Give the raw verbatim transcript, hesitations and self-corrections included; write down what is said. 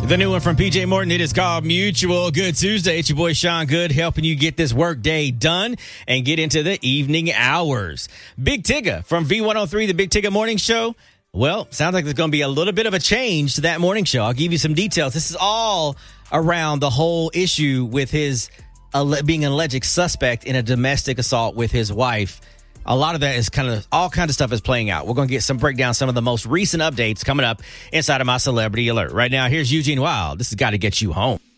The new one from P J Morton, it is called Mutual. Good Tuesday. It's your boy Sean Good helping you get this work day done and get into the evening hours. Big Tigger from V one oh three, the Big Tigger Morning Show. Well, sounds like there's going to be a little bit of a change to that morning show. I'll give you some details. This is all around the whole issue with his uh, being an alleged suspect in a domestic assault with his wife. A lot of that is kind of, all kinds of stuff is playing out. We're going to get some breakdown, some of the most recent updates coming up inside of my Celebrity Alert. Right now, here's Eugene Wild. This has got to get you home.